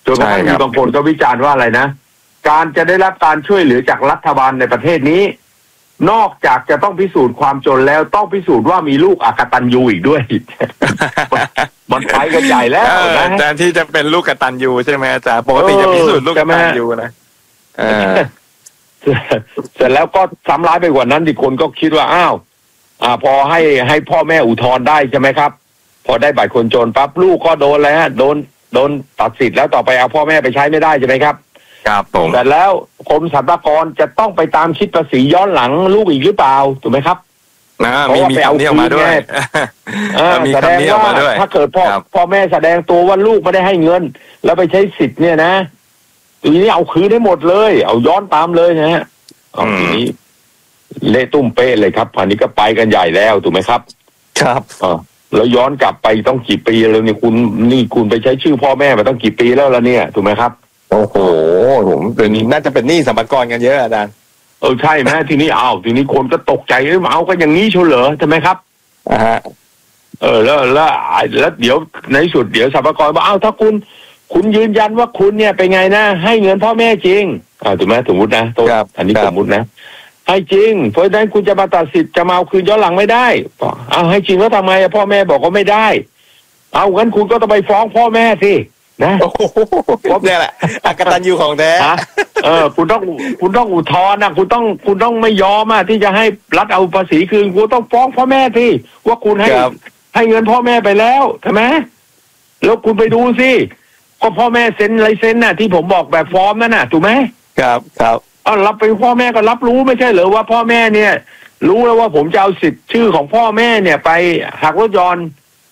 จนกระทั่งมีบางคนก็วิจารณ์ว่าอะไรนะการจะได้รับการช่วยเหลือจากรัฐบาลในประเทศนี้นอกจากจะต้องพิสูจน์ความจนแล้วต้องพิสูจน์ว่ามีลูกอกตัญญูอีกด้วย มันไปกันใหญ่แล้วนะแทนที่จะเป็นลูกกตัญญูใช่ไหมอาจารย์ปกติจะพิสูจน์ลูกกตัญญูนะเสร็จแล้วก็ซ้ำร้ายไปกว่านั้นที่คนก็คิดว่าอ้าวพอให้พ่อแม่อุทธรณ์ได้ใช่ไหมครับพอได้บัตรคนจนปั๊บลูกก็โดนเลยฮะโดนตัดสิทธิ์แล้วต่อไปเอาพ่อแม่ไปใช้ไม่ได้ใช่ไหมครับครับผมแต่แล้วกรมสรรพากรจะต้องไปตามคิดภาษีย้อนหลังลูกอีกหรือเปล่าถูกไหมครับมีคำนี้ออกมาด้วยมีคำนี้ออกมาด้วยถ้าเกิดพ่อแม่แสดงตัวว่าลูกไม่ได้ให้เงินแล้วไปใช้สิทธิ์เนี่ยนะทีนี้เอาคืนได้หมดเลยเอาย้อนตามเลยนะฮะทีนี้เละตุ้มเป๊ะเลยครับอันนี้ก็ไปกันใหญ่แล้วถูกไหมครับครับแล้วย้อนกลับไปต้องกี่ปีแล้วเนี่ยคุณไปใช้ชื่อพ่อแม่มาต้องกี่ปีแล้วล่ะเนี่ยถูกไหมครับโอ้โหผมเป็นน่าจะเป็นหนี้สรรพากรกันเยอะอาจารย์ใช่ไหมทีนี้ทีนี้คนก็ตกใจเอากันอย่างนี้เฉลอใช่ไหมครับแล้วเดี๋ยวในสุดเดี๋ยวสรรพากรบอกถ้าคุณยืนยันว่าคุณเนี่ยเป็นไงนะให้เงินพ่อแม่จริงถูกไหมสมมตินะอันนี้สมมตินะให้จริงเพราะฉะนั้นคุณจะมาตัดสิทธิ์จะมาเอาคืนย้อนหลังไม่ได้ให้จริงแล้วทำไมพ่อแม่บอกว่าไม่ได้งั้นคุณก็ต้องไปฟ้องพ่อแม่สินะครบเนี่ยแหละอกตัญญูของแท้คุณต้องอุทธรณ์นะคุณต้องไม่ยอมที่จะให้รัฐเอาภาษีคืนคุณต้องฟ้องพ่อแม่สิว่าคุณให้เงินพ่อแม่ไปแล้วใช่ไหมแล้วคุณไปดูสิก็พ่อแม่เซ็นลายเซ็นน่ะที่ผมบอกแบบฟอร์มนั่นน่ะถูกไหมครับรับไปพ่อแม่ก็รับรู้ไม่ใช่เหรอว่าพ่อแม่เนี่ยรู้แล้วว่าผมจะเอาสิทธิ์ชื่อของพ่อแม่เนี่ยไปหักลดหย่อน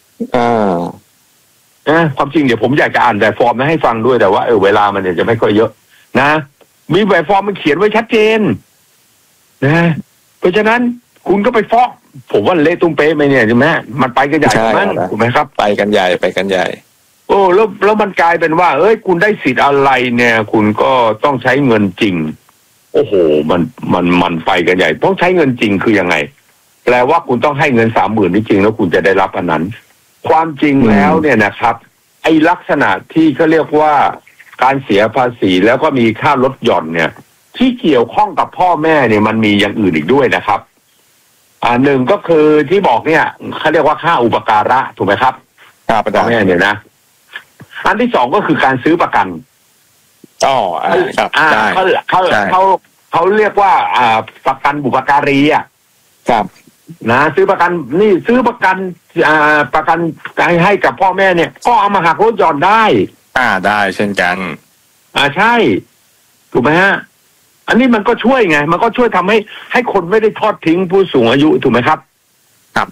ความจริงเดี๋ยวผมอยากจะอ่านแบบฟอร์มให้ฟังด้วยแต่ว่าเวลามันเนี่ยจะไม่ค่อยเยอะนะมีแบบฟอร์มมันเขียนไว้ชัดเจนนะเพราะฉะนั้นคุณก็ไปฟ้องผมว่าเละตุ้มเป๊ะไปเนี่ยใช่ไหมมันไปกันใหญ่มั้งถูกไหมครับไปกันใหญ่แล้วมันกลายเป็นว่าคุณได้สิทธิ์อะไรเนี่ยคุณก็ต้องใช้เงินจริงโอ้โหมันไปกันใหญ่ต้องใช้เงินจริงคือยังไงแปลว่าคุณต้องให้เงิน30,000นี่จริงแล้วคุณจะได้รับอันนั้นความจริงแล้วเนี่ยนะครับไอ้ลักษณะที่เขาเรียกว่าการเสียภาษีแล้วก็มีค่าลดหย่อนเนี่ยที่เกี่ยวข้องกับพ่อแม่เนี่ยมันมีอย่างอื่นอีกด้วยนะครับหนึ่งก็คือที่บอกเนี่ยเขาเรียกว่าค่าอุปการะถูกไหมครับพ่อแม่เนี่ยนะอันที่สองก็คือการซื้อประกันเขาเรียกว่าประกันบุพการีครับนะซื้อประกันนี่ซื้อประกันประกันให้กับพ่อแม่เนี่ยก็เอามาหักลดหย่อนได้ได้เช่นกันใช่ถูกไหมฮะอันนี้มันก็ช่วยไงมันก็ช่วยทำให้คนไม่ได้ทอดทิ้งผู้สูงอายุถูกไหมครับครับ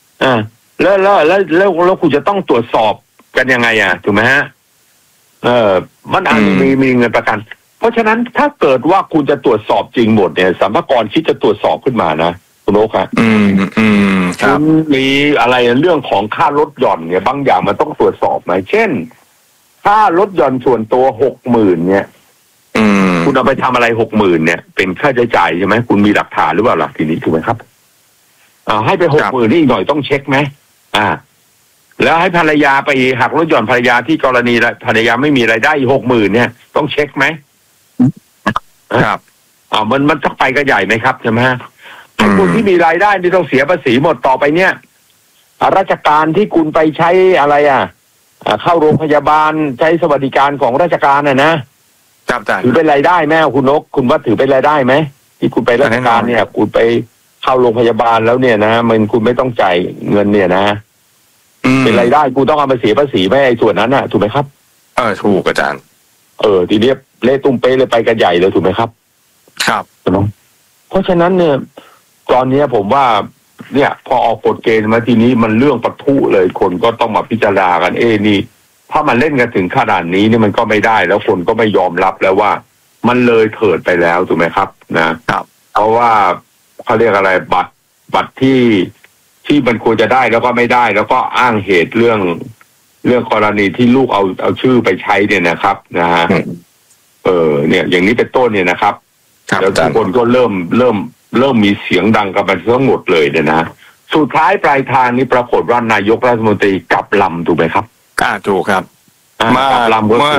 แล้วคุณจะต้องตรวจสอบกันยังไงถูกไหมฮะมันอาจมีเงินประกันเพราะฉะนั้นถ้าเกิดว่าคุณจะตรวจสอบจริงหมดเนี่ยสรรพากรคิดจะตรวจสอบขึ้นมานะคุณโอ๊คครับคุณมีอะไรเรื่องของค่าลดหย่อนเนี่ยบางอย่างมันต้องตรวจสอบไหมเช่นค่าลดหย่อนส่วนตัว60,000เนี่ยคุณเอาไปทำอะไร60,000เนี่ยเป็นค่าใช้จ่ายใช่ไหมคุณมีหลักฐานหรือเปล่าล่ะทีนี้ถูกไหมครับให้ไป60,000นี่อีกหน่อยต้องเช็คไหมแล้วให้ภรรยาไปหักลดหย่อนภรรยาที่กรณีภรรยาไม่มีรายได้60,000เนี่ยต้องเช็คไหมครับมันต้องไปกันใหญ่ไหมครับใช่ไหมคนที่มีรายได้ที่ต้องเสียภาษีหมดต่อไปเนี่ยราชการที่คุณไปใช้อะไรเข้าโรงพยาบาลใช้สวัสดิการของราชการนะถือเป็นรายได้ไหมคุณนกคุณว่าถือเป็นรายได้ไหมที่คุณไปราชการเนี่ยคุณไปเข้าโรงพยาบาลแล้วเนี่ยนะมันคุณไม่ต้องจ่ายเงินเนี่ยนะเป็นรายได้คุณต้องเอามาเสียภาษีไหมไอ้ส่วนนั้นถูกไหมครับถูกอาจารย์ทีนี้เละตุ้มเป๊ะเลยไปกันใหญ่เลยถูกไหมครับครับเพราะฉะนั้นเนี่ยตอนนี้ผมว่าเนี่ยพอออกกฎเกณฑ์มาทีนี้มันเรื่องปะทุเลยคนก็ต้องมาพิจารณากันนี่ถ้ามันเล่นกันถึงขนาดนี้นี่มันก็ไม่ได้แล้วคนก็ไม่ยอมรับแล้วว่ามันเลยเถิดไปแล้วถูกไหมครับนะครับเพราะว่าเขาเรียกอะไรบัตรที่มันควรจะได้แล้วก็ไม่ได้แล้วก็อ้างเหตุเรื่องกรณีที่ลูกเอาชื่อไปใช้เนี่ยนะครับนะฮะเนี่ยอย่างนี้เป็นต้นเนี่ยนะครับแล้วทุกคนก็เริ่มมีเสียงดังกันไปทั้งหมดเลยเนี่ยนะสุดท้ายปลายทางนี้ปรากฏว่านายกรัฐมนตรีกลับลำถูกไหมครับถูกครับกลับลำเมื่อ